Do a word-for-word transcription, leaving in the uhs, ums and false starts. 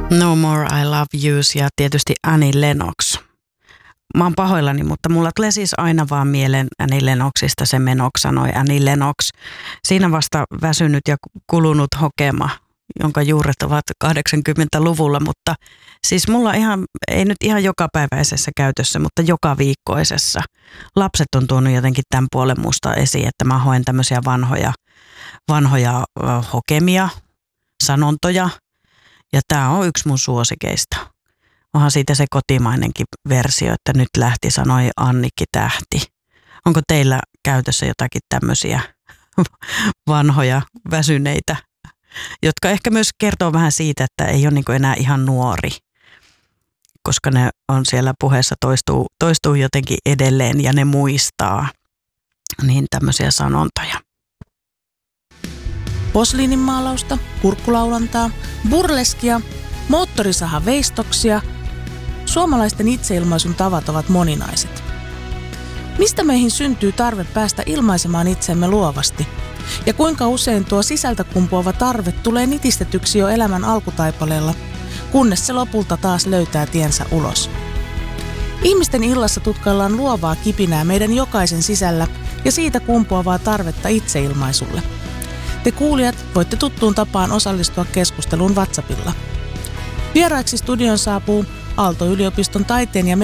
No More I Love Yous ja tietysti Annie Lennox. Mä oon pahoillani, mutta mulla tulee siis aina vaan mieleen Annie Lennoxista se Menox, sanoi Annie Lennox. Siinä vasta väsynyt ja kulunut hokema, jonka juuret ovat kahdeksankymmentäluvulla, mutta siis mulla ihan, ei nyt ihan jokapäiväisessä käytössä, mutta joka viikkoisessa. Lapset on tuonut jotenkin tämän puolen musta esiin, että mä hoen tämmöisiä vanhoja, vanhoja hokemia, sanontoja. Ja tää on yksi mun suosikeista. Onhan siitä se kotimainenkin versio, että nyt lähti, sanoi Annikki Tähti. Onko teillä käytössä jotakin tämmöisiä vanhoja väsyneitä, jotka ehkä myös kertoo vähän siitä, että ei ole niin kuin enää ihan nuori, koska ne on siellä puheessa toistuu, toistuu jotenkin edelleen ja ne muistaa niin tämmöisiä sanontoja. Posliininmaalausta, kurkkulaulantaa, burleskia, moottorisahaveistoksia. Suomalaisten itseilmaisun tavat ovat moninaiset. Mistä meihin syntyy tarve päästä ilmaisemaan itsemme luovasti? Ja kuinka usein tuo sisältä kumpuava tarve tulee nitistetyksi jo elämän alkutaipaleella, kunnes se lopulta taas löytää tiensä ulos? Ihmisten illassa tutkaillaan luovaa kipinää meidän jokaisen sisällä ja siitä kumpuavaa tarvetta itseilmaisulle. Te kuulijat voitte tuttuun tapaan osallistua keskusteluun WhatsAppilla. Vieraiksi studion saapuu Aalto-yliopiston taiteen ja